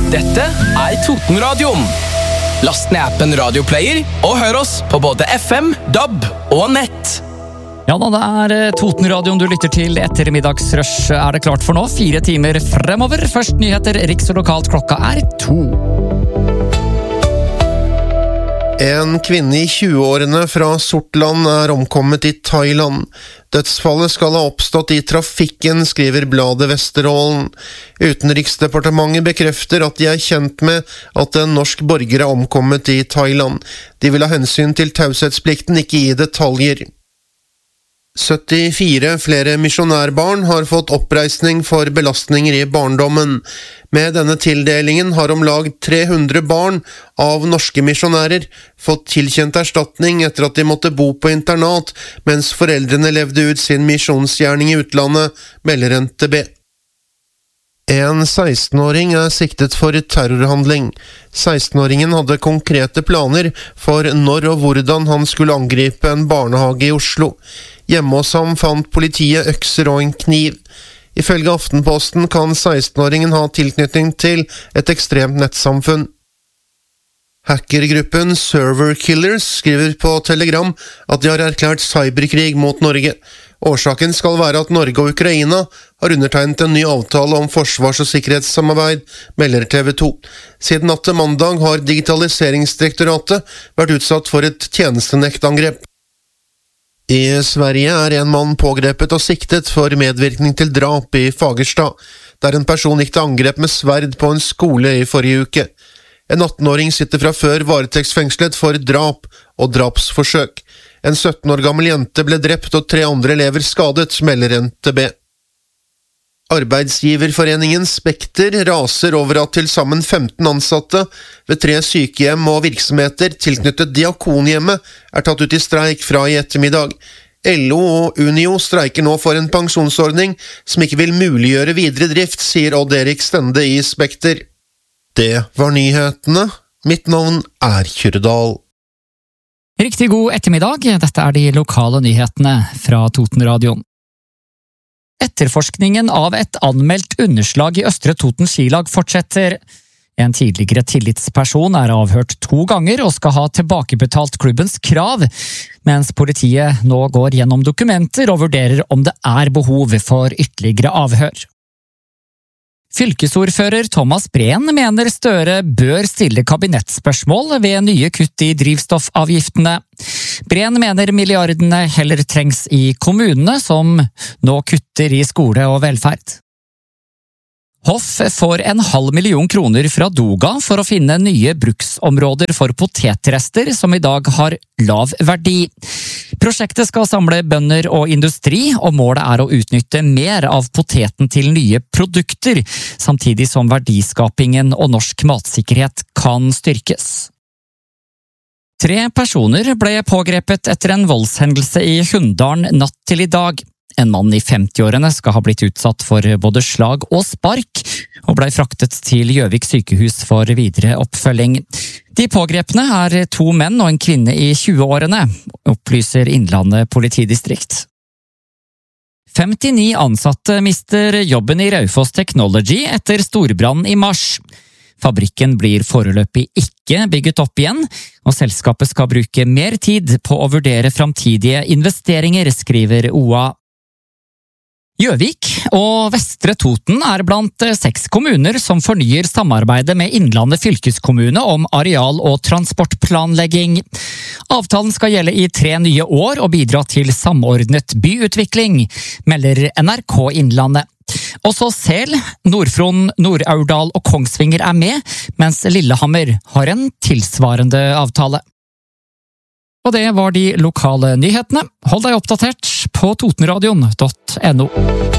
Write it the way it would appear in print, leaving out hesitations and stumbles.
Dette Totenradioen. Last ned appen Radioplayer og hør oss på både FM, DAB og nett. Ja da, det Totenradioen du lytter til. Ettermiddagsrush det klart for nå. 4 timer fremover. Først nyheter, riks og lokalt. Klokka 2. En kvinne i 20-årene fra Sortland omkommet i Thailand. Dødsfallet skal ha oppstått i trafikken, skriver bladet Vesterålen. Utenriksdepartementet bekrefter at de kjent med at en norsk borger omkommet i Thailand. De vil ha hensyn til taushetsplikten, ikke gi detaljer. 74 flere misjonærbarn har fått oppreisning for belastninger i barndommen. Med denne tildelingen har om lag 300 barn av norske misjonærer fått tilkjent erstatning etter at de måtte bo på internat mens foreldrene levde ut sin misjonsgjerning i utlandet, melder NTB. En 16-åring siktet for terrorhandling. 16-åringen hadde konkrete planer for når og hvordan han skulle angripe en barnehage i Oslo. Hjemme hos ham fant politiet økser og en kniv. Ifølge Aftenposten kan 16-åringen ha tilknytning til et ekstremt nettsamfunn. Hackergruppen Server Killers skriver på Telegram at de har erklært cyberkrig mot Norge. Årsaken skal være at Norge og Ukraina har undertegnet en ny avtale om forsvars- og sikkerhetssamarbeid, melder TV 2. Siden natt til mandag har Digitaliseringsdirektoratet vært utsatt for et tjenestenektangrep. I Sverige en mann pågrepet og siktet for medvirkning til drap i Fagerstad, der en person gikk til angrep med sverd på en skole i forrige uke. En 18-åring sitter fra før varetektsfengslet for drap og drapsforsøk. En 17 år gammel jente ble drept og 3 andre elever skadet, melder NTB. Arbeidsgiverforeningen Spekter raser over at til sammen 15 ansatte ved 3 sykehjem og virksomheter tilknyttet Diakonhjemmet tatt ut i streik fra i ettermiddag. LO og Unio streiker nå for en pensjonsordning som ikke vil muliggjøre videre drift, sier Odd Erik Stende i Spekter. Det var nyhetene. Mitt navn Kyrredal. Riktig god ettermiddag. Dette de lokale nyhetene fra Totenradioen. Etterforskningen av et anmeldt underslag i Østre Toten skilag fortsetter. En tidligere tillitsperson avhørt 2 ganger og skal ha tilbakebetalt klubbens krav, mens politiet nå går gjennom dokumenter og vurderer om det behov for ytterligere avhør. Fylkesordfører Thomas Breen mener Støre bør stille kabinettspørsmål ved nye kutt i drivstoffavgiftene. Breen mener milliardene heller trengs i kommunene, som nå kutter i skole og velferd. Hoff får 500 000 kroner fra Doga for å finne nye bruksområder for potetrester som i dag har lav verdi. Prosjektet skal samle bønder og industri, og målet å utnytte mer av poteten til nye produkter, samtidig som verdiskapingen og norsk matsikkerhet kan styrkes. 3 personer ble pågrepet etter en voldshendelse i Hunndalen natt til i dag. En mann i 50-årene skal ha blitt utsatt for både slag og spark, og ble fraktet til Gjøvik sykehus for videre oppfølging. De pågrepne 2 menn og en kvinne i 20-årene, opplyser Innlandet politidistrikt. 59 ansatte mister jobben i Raufoss Technology etter storbrann i mars. Fabrikken blir foreløpig ikke bygget opp igjen, og selskapet skal bruke mer tid på å vurdere framtidige investeringer, skriver OA. Gjøvik og Vestre Toten blant 6 kommuner som fornyer samarbeidet med Innlandet fylkeskommune om areal- og transportplanlegging. Avtalen skal gjelde i 3 nye år og bidra til samordnet byutvikling, melder NRK Innlandet. Også Sel, Nord-Fron, Nord-Aurdal og Kongsvinger med, mens Lillehammer har en tilsvarende avtale. Og det var de lokale nyhetene. Hold deg oppdatert på totenradion.no.